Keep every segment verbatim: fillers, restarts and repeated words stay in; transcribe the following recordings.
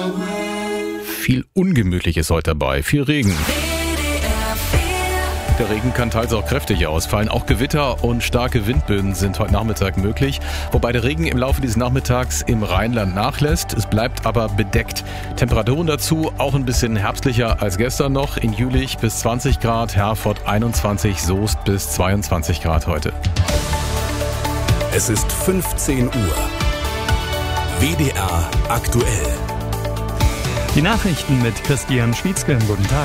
Viel Ungemütliches ist heute dabei, viel Regen. Der Regen kann teils auch kräftig ausfallen. Auch Gewitter und starke Windböen sind heute Nachmittag möglich. Wobei der Regen im Laufe dieses Nachmittags im Rheinland nachlässt. Es bleibt aber bedeckt. Temperaturen dazu auch ein bisschen herbstlicher als gestern noch. In Jülich bis zwanzig Grad, Herford einundzwanzig, Soest bis zweiundzwanzig Grad heute. Es ist fünfzehn Uhr. W D R aktuell. Die Nachrichten mit Christian Schwietzke. Guten Tag.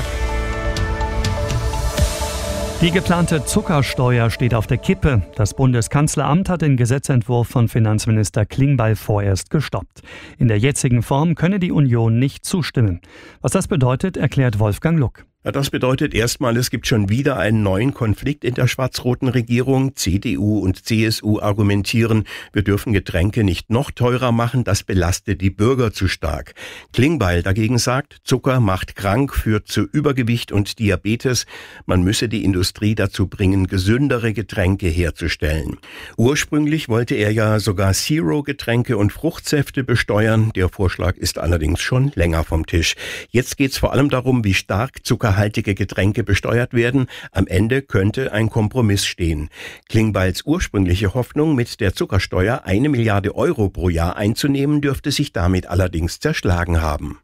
Die geplante Zuckersteuer steht auf der Kippe. Das Bundeskanzleramt hat den Gesetzentwurf von Finanzminister Klingbeil vorerst gestoppt. In der jetzigen Form könne die Union nicht zustimmen. Was das bedeutet, erklärt Wolfgang Luck. Ja, das bedeutet erstmal, es gibt schon wieder einen neuen Konflikt in der schwarz-roten Regierung. C D U und C S U argumentieren, wir dürfen Getränke nicht noch teurer machen, das belastet die Bürger zu stark. Klingbeil dagegen sagt, Zucker macht krank, führt zu Übergewicht und Diabetes. Man müsse die Industrie dazu bringen, gesündere Getränke herzustellen. Ursprünglich wollte er ja sogar Zero-Getränke und Fruchtsäfte besteuern. Der Vorschlag ist allerdings schon länger vom Tisch. Jetzt geht es vor allem darum, wie stark Zucker haltige Getränke besteuert werden. Am Ende könnte ein Kompromiss stehen. Klingbeils ursprüngliche Hoffnung, mit der Zuckersteuer eine Milliarde Euro pro Jahr einzunehmen, dürfte sich damit allerdings zerschlagen haben.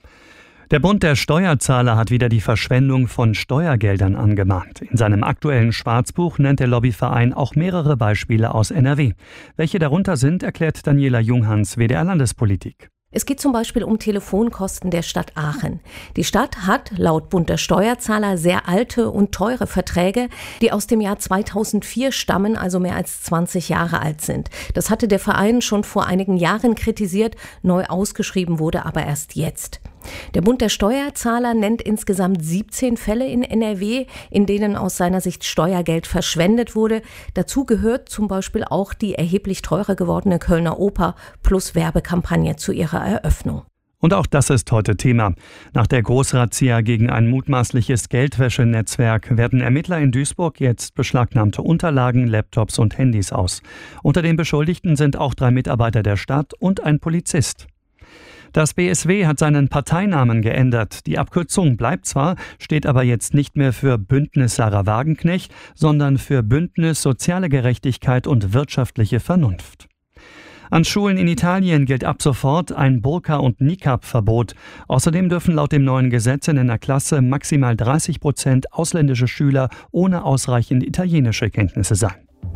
Der Bund der Steuerzahler hat wieder die Verschwendung von Steuergeldern angemahnt. In seinem aktuellen Schwarzbuch nennt der Lobbyverein auch mehrere Beispiele aus N R W. Welche darunter sind, erklärt Daniela Junghans, W D R Landespolitik. Es geht zum Beispiel um Telefonkosten der Stadt Aachen. Die Stadt hat laut Bund der Steuerzahler sehr alte und teure Verträge, die aus dem Jahr zweitausendvier stammen, also mehr als zwanzig Jahre alt sind. Das hatte der Verein schon vor einigen Jahren kritisiert, neu ausgeschrieben wurde aber erst jetzt. Der Bund der Steuerzahler nennt insgesamt siebzehn Fälle in N R W, in denen aus seiner Sicht Steuergeld verschwendet wurde. Dazu gehört zum Beispiel auch die erheblich teurer gewordene Kölner Oper plus Werbekampagne zu ihrer Eröffnung. Und auch das ist heute Thema. Nach der Großrazzia gegen ein mutmaßliches Geldwäschenetzwerk werten Ermittler in Duisburg jetzt beschlagnahmte Unterlagen, Laptops und Handys aus. Unter den Beschuldigten sind auch drei Mitarbeiter der Stadt und ein Polizist. Das B S W hat seinen Parteinamen geändert. Die Abkürzung bleibt zwar, steht aber jetzt nicht mehr für Bündnis Sarah Wagenknecht, sondern für Bündnis Soziale Gerechtigkeit und wirtschaftliche Vernunft. An Schulen in Italien gilt ab sofort ein Burka- und Niqab-Verbot. Außerdem dürfen laut dem neuen Gesetz in einer Klasse maximal dreißig Prozent ausländische Schüler ohne ausreichend italienische Kenntnisse sein.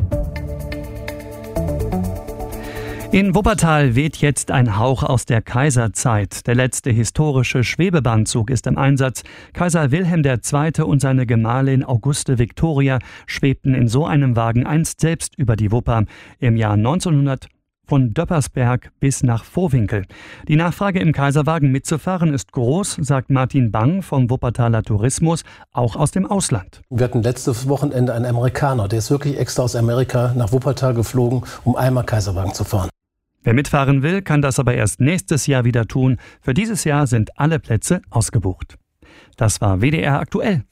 In Wuppertal weht jetzt ein Hauch aus der Kaiserzeit. Der letzte historische Schwebebahnzug ist im Einsatz. Kaiser Wilhelm der Zweite und seine Gemahlin Auguste Victoria schwebten in so einem Wagen einst selbst über die Wupper im Jahr neunzehnhundert von Döppersberg bis nach Vohwinkel. Die Nachfrage im Kaiserwagen mitzufahren ist groß, sagt Martin Bang vom Wuppertaler Tourismus, auch aus dem Ausland. Wir hatten letztes Wochenende einen Amerikaner, der ist wirklich extra aus Amerika nach Wuppertal geflogen, um einmal Kaiserwagen zu fahren. Wer mitfahren will, kann das aber erst nächstes Jahr wieder tun. Für dieses Jahr sind alle Plätze ausgebucht. Das war W D R aktuell.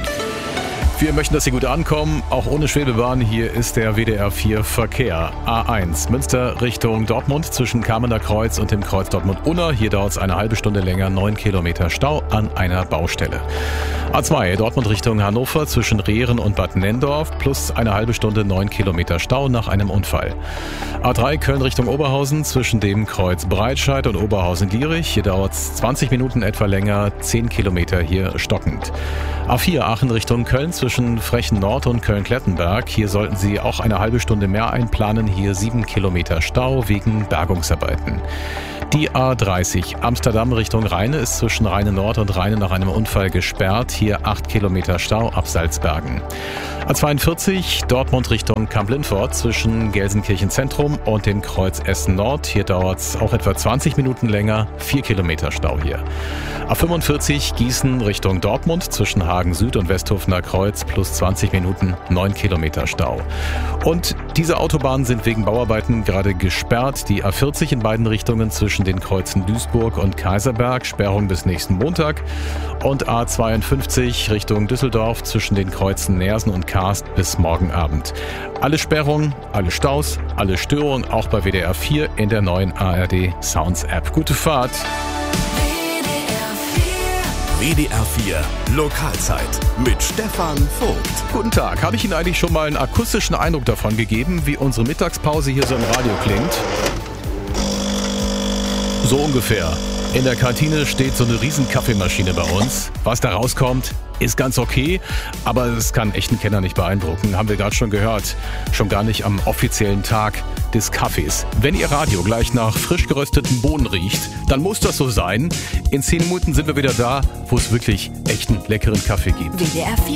Wir möchten, dass Sie gut ankommen, auch ohne Schwebebahn. Hier ist der W D R vier Verkehr. A eins, Münster Richtung Dortmund zwischen Kamener Kreuz und dem Kreuz Dortmund-Unna. Hier dauert es eine halbe Stunde länger, neun Kilometer Stau an einer Baustelle. A zwei, Dortmund Richtung Hannover zwischen Rehren und Bad Nenndorf plus eine halbe Stunde, neun Kilometer Stau nach einem Unfall. A drei, Köln Richtung Oberhausen zwischen dem Kreuz Breitscheid und Oberhausen-Dierich. Hier dauert es zwanzig Minuten etwa länger, zehn Kilometer hier stockend. A vier, Aachen Richtung Köln zwischen Frechen Nord und Köln-Klettenberg. Hier sollten Sie auch eine halbe Stunde mehr einplanen. Hier sieben Kilometer Stau wegen Bergungsarbeiten. Die A dreißig Amsterdam Richtung Rheine ist zwischen Rheine Nord und Rheine nach einem Unfall gesperrt. Hier acht Kilometer Stau ab Salzbergen. A zweiundvierzig Dortmund Richtung Kamp-Lintfort zwischen Gelsenkirchen Zentrum und dem Kreuz Essen Nord. Hier dauert es auch etwa zwanzig Minuten länger, vier Kilometer Stau hier. A fünfundvierzig Gießen Richtung Dortmund zwischen Hagen Süd und Westhofener Kreuz plus zwanzig Minuten, neun Kilometer Stau. Und diese Autobahnen sind wegen Bauarbeiten gerade gesperrt. Die A vierzig in beiden Richtungen zwischen den Kreuzen Duisburg und Kaiserberg, Sperrung bis nächsten Montag. Und A zweiundfünfzig Richtung Düsseldorf zwischen den Kreuzen Neersen und Karst bis morgen Abend. Alle Sperrungen, alle Staus, alle Störungen auch bei W D R vier in der neuen A R D Sounds App. Gute Fahrt! W D R vier Lokalzeit mit Stefan Vogt. Guten Tag. Habe ich Ihnen eigentlich schon mal einen akustischen Eindruck davon gegeben, wie unsere Mittagspause hier so im Radio klingt? So ungefähr. In der Kantine steht so eine riesen Kaffeemaschine bei uns. Was da rauskommt, ist ganz okay, aber es kann echt einen Kenner nicht beeindrucken. Haben wir gerade schon gehört. Schon gar nicht am offiziellen Tag des Kaffees. Wenn Ihr Radio gleich nach frisch gerösteten Bohnen riecht, dann muss das so sein. In zehn Minuten sind wir wieder da, wo es wirklich echten leckeren Kaffee gibt. W D R vier